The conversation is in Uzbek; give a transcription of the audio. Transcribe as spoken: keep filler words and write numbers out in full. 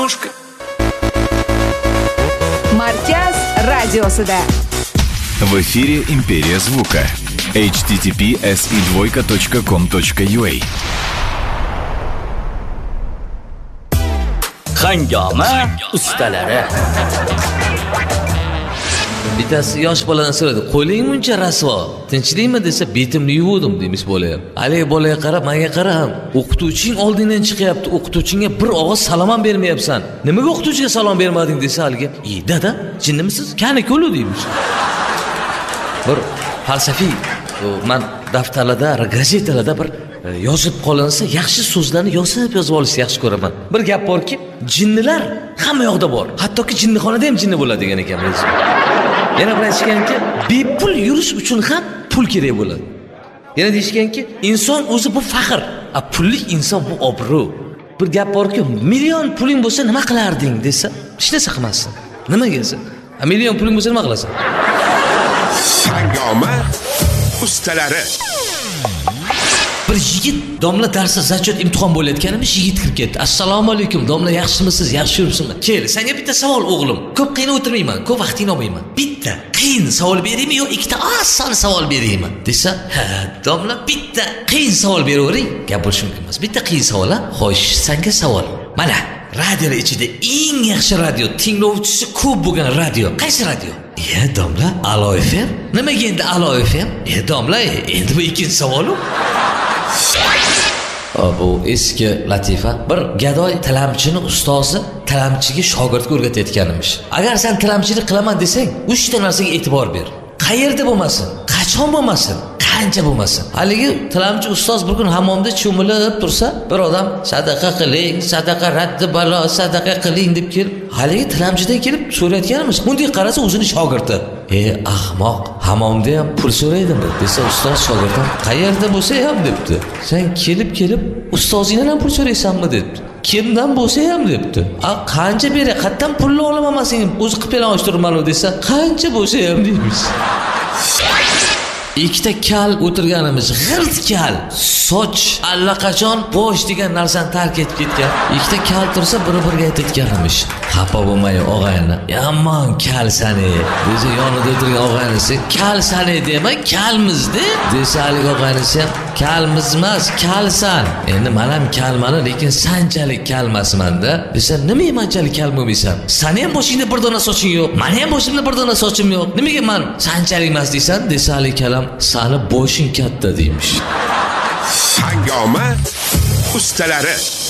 Markaz radiosida. В эфире «Империя звука». эйч ти ти пи эс и двойка точка ком точка ю а. Hangoma ustalari. Bittasi yosh boladan so'radi, qo'ling muncha rasvo, tinchlikmi desa, betimni yuvdim demish bo'layapti. Haligi bolaga qarab, menga qara ham, o'qituvching oldingdan chiqyapti, o'qituvchingga bir og'iz salom ham bermayapsan. Nimaga o'qituvchiga salom bermading desa, haligi, "Ey dada, jinnimisiz? Qani ko'lu" deymish. Bir falsafiy, men daftarlarda, gazetalarda bir yozib qolinsa, yaxshi so'zlarni yozib yozib olishni yaxshi ko'raman. Bir gap borki, jinnilar hamma yoqda bor. Hattoki jinnixonada ham jinni bo'ladi degan ekanmiz. Yana bir aytishganki, bepul yurish uchun ham pul kerak bo'ladi. Yana deyishganki, inson o'zi bu faxr, a pullik inson bu obro'. Bir gap borki, million puling bo'lsa nima qilarding desa, hech narsa qilmassin. Nimaga desa? A million puling bo'lsa nima qilasan? Hangoma ustalari. Bir yigit domla darsda zachot imtihon bo'layotganimiz yigit kirib ketdi. Assalomu alaykum, domla yaxshimisiz, yaxshi yuribsizmi? Kel, senga bitta savol o'g'lim. Ko'p qiyin o'tirmayman, ko'p vaqtingni olmayman. Bitta qiyin savol beraymi yo ikkita oson savol beraymi? Desa, ha, domla bitta qiyin savol beravering. Gap bo'lishi mumkin emas. Bitta qiyin savol, ha? Xo'sh, senga savol. Mana, radiolar ichida eng yaxshi radio, tinglovchisi ko'p bo'lgan radio. Qaysi radio? E, domla, Alo F M. Nimaga endi Alo F M? E, domla, endi bu ikkinchi savol-ku. Bu eski latifa. Bir gadoy tilamchini ustozi tilamchiga shogirdga o'rgatayotganimish. Agar sen tilamchilik qilaman desang, uchta narsaga e'tibor ber. Qayerda bo'lmasin, qachon bo'lmasin, qancha bo'lmasin. Haligi tilamchi ustoz bir kun hammomda cho'milib tursa, bir odam sadaqa qiling, sadaqa raddi balo, sadaqa qiling deb kelib, haligi tilamchidan kelib so'rayotganimiz. Bunday qarasa o'zini shogirdi. "Ey ahmoq, hammomda ham pul so'raydimi?" desa, ustoz shogirdan qayerda bo'lsa ham debdi. "Sen kelib-kelib ustozingdan ham pul so'raysanmi?" debdi. "Kimdan bo'lsa ham" debdi. "A qancha beray? Qayerdan pulni olaman sen? O'zi qilib olishtirman" desa, "Qancha bo'lsa ham" deymiz. Ikkita kal o'tirganimiz, g'irt kal, soch allaqachon bosh degan narsani tark etib ketgan. Ikkita kal tursa, bir-biriga aytayotganimiz. "Xafa bo'lmay, og'ayni. Yomon kal sani." Desa, yonida o'tirgan og'aynisi, "Kal sani dema, kalmiz-da." Desa, hali og'aynisi ham, "Kalmiz emas, kalsan." Endi men ham kalman, lekin sanchalik kalmasman-da. Desa, "Nima manchalik kal bo'lmaysan? Sani ham boshingda bir dona soching yo'q, meni ham boshimda bir dona sochim yo'q. Nimaga men sanchalik emas deysan?" Desa, hali kalam, "Sani boshing katta" deymish. Hangoma ustalari.